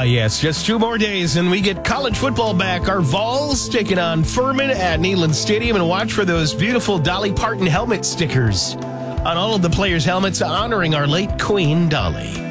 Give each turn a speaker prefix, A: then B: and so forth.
A: Yes, just 2 more days and we get college football back. Our Vols taking on Furman at Neyland Stadium, and watch for those beautiful Dolly Parton helmet stickers on all of the players' helmets honoring our late Queen Dolly.